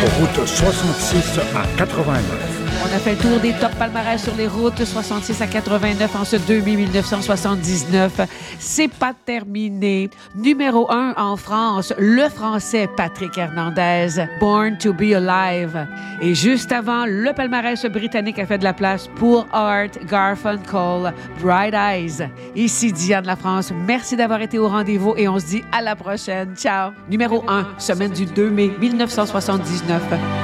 route 66 à 89. On a fait le tour des top palmarès sur les routes 66 à 89 en ce 1979. C'est pas terminé. Numéro 1 en France, le Français Patrick Hernandez, Born to be Alive. Et juste avant, le palmarès britannique a fait de la place pour Art Garfunkel, Bright Eyes. Ici Diane La France. Merci d'avoir été au rendez-vous et on se dit à la prochaine. Ciao. Numéro 1, semaine du 2 mai 1979.